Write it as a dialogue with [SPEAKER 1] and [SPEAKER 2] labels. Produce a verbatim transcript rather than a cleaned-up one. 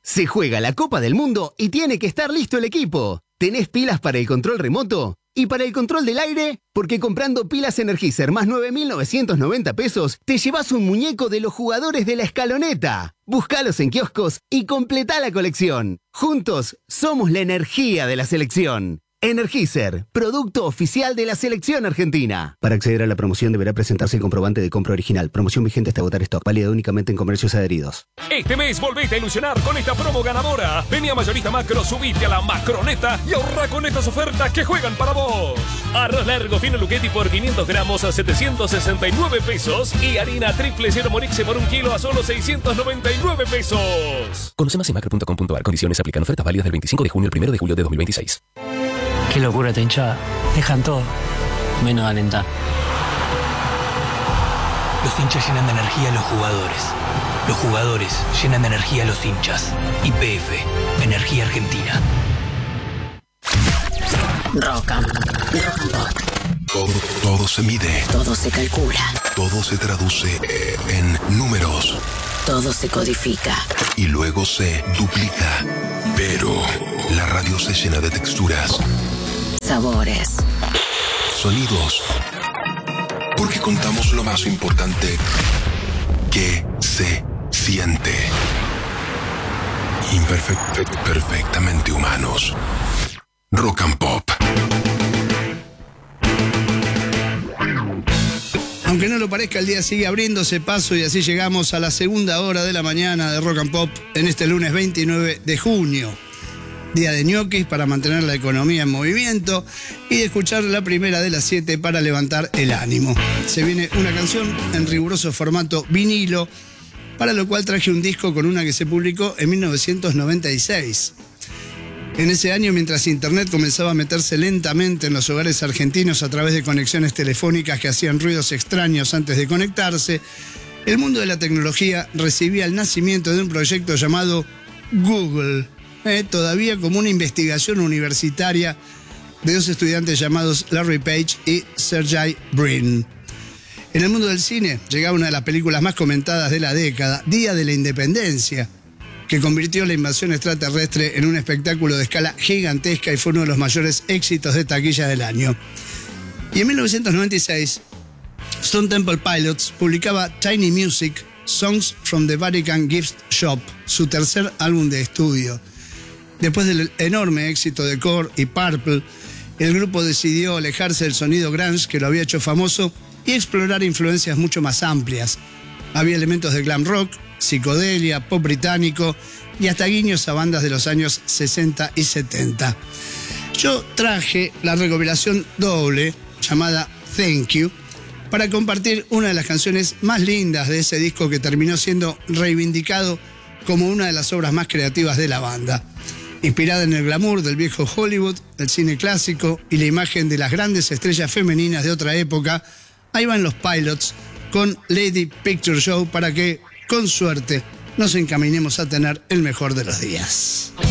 [SPEAKER 1] Se juega la Copa del Mundo y tiene que estar listo el equipo. ¿Tenés pilas para el control remoto? ¿Y para el control del aire? Porque comprando pilas Energizer más nueve mil novecientos noventa pesos, te llevas un muñeco de los jugadores de la escaloneta. Búscalos en kioscos y completá la colección. Juntos, somos la energía de la selección. Energizer, producto oficial de la selección argentina. Para acceder a la promoción deberá presentarse el comprobante de compra original. Promoción vigente hasta agotar stock. Válida únicamente en comercios adheridos.
[SPEAKER 2] Este mes volvete a ilusionar con esta promo ganadora. Vení a Mayorista Macro, subite a la Macroneta y ahorra con estas ofertas que juegan para vos. Arroz largo fino Luchetti por quinientos gramos a setecientos sesenta y nueve pesos y harina triple cero Morixe por un kilo a solo seiscientos noventa y nueve pesos.
[SPEAKER 3] Conoce más en macro punto com punto a r. Condiciones aplican. Ofertas válidas del veinticinco de junio al primero de julio de dos mil veintiséis.
[SPEAKER 4] Qué locura esta hinchada. Dejan todo, menos alentar.
[SPEAKER 5] Los hinchas llenan de energía a los jugadores. Los jugadores llenan de energía a los hinchas. Y P F, Energía Argentina.
[SPEAKER 6] Rock and, rock and Pop.
[SPEAKER 7] Todo, todo se mide.
[SPEAKER 6] Todo se calcula.
[SPEAKER 7] Todo se traduce en números.
[SPEAKER 6] Todo se codifica.
[SPEAKER 7] Y luego se duplica. Pero la radio se llena de texturas.
[SPEAKER 6] Sabores.
[SPEAKER 7] Sonidos. Porque contamos lo más importante. Que se siente. Imperfect, perfectamente humanos. Rock and Pop.
[SPEAKER 8] Aunque no lo parezca, el día sigue abriéndose paso y así llegamos a la segunda hora de la mañana de Rock and Pop en este lunes veintinueve de junio. Día de ñoquis para mantener la economía en movimiento y de escuchar la primera de las siete para levantar el ánimo. Se viene una canción en riguroso formato vinilo, para lo cual traje un disco con una que se publicó en mil novecientos noventa y seis. En ese año, mientras Internet comenzaba a meterse lentamente en los hogares argentinos a través de conexiones telefónicas que hacían ruidos extraños antes de conectarse, el mundo de la tecnología recibía el nacimiento de un proyecto llamado Google, eh, todavía como una investigación universitaria de dos estudiantes llamados Larry Page y Sergey Brin. En el mundo del cine llegaba una de las películas más comentadas de la década, Día de la Independencia, que convirtió la invasión extraterrestre en un espectáculo de escala gigantesca y fue uno de los mayores éxitos de taquilla del año. Y en mil novecientos noventa y seis, Stone Temple Pilots publicaba Tiny Music, Songs from the Vatican Gift Shop, su tercer álbum de estudio. Después del enorme éxito de Core y Purple, el grupo decidió alejarse del sonido grunge que lo había hecho famoso y explorar influencias mucho más amplias. Había elementos de glam rock, psicodelia, pop británico y hasta guiños a bandas de los años sesenta y setenta. Yo traje la recopilación doble llamada Thank You para compartir una de las canciones más lindas de ese disco que terminó siendo reivindicado como una de las obras más creativas de la banda. Inspirada en el glamour del viejo Hollywood, el cine clásico y la imagen de las grandes estrellas femeninas de otra época, ahí van los Pilots con Lady Picture Show para que, con suerte, nos encaminemos a tener el mejor de los días.